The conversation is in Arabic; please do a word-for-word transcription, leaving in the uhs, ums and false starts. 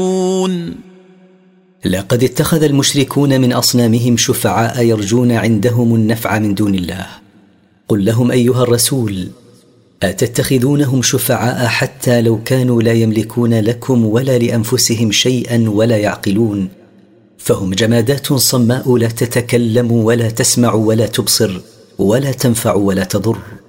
لقد اتخذ المشركون من أصنامهم شفعاء يرجون عندهم النفع من دون الله. قل لهم أيها الرسول: أتتخذونهم شفعاء حتى لو كانوا لا يملكون لكم ولا لأنفسهم شيئا ولا يعقلون، فهم جمادات صماء لا تتكلم ولا تسمع ولا تبصر ولا تنفع ولا تضر.